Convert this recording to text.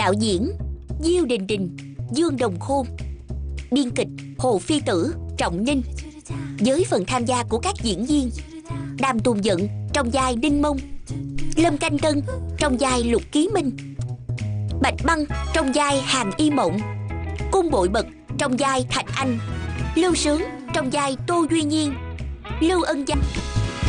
đạo diễn Diêu Đình Đình, Dương Đồng Khôn, biên kịch Hồ Phi Tử, Trọng Ninh, với phần tham gia của các diễn viên Đàm Tùng Dận trong vai Đinh Mông, Lâm Canh Tân trong vai Lục Ký Minh, Bạch Băng trong vai Hàn Y Mộng, Cung Bội Bật trong vai Thạch Anh, Lưu Sướng trong vai Tô Duy Nhiên, Lưu Ân Danh